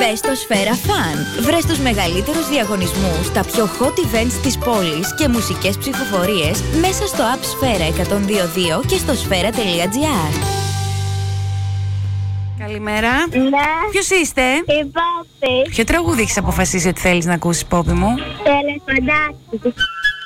Μπες στο Σφαίρα Fun. Βρες τους μεγαλύτερους διαγωνισμούς, τα πιο hot events της πόλης και μουσικές ψηφοφορίες μέσα στο app Σφαίρα 102.2 και στο σφαίρα.gr. Καλημέρα. Ναι. Ποιος είστε? Η Πόπη. Ποιο τραγούδι έχεις αποφασίσει ότι θέλεις να ακούσεις, Πόπη μου? Τελεφωνάκι.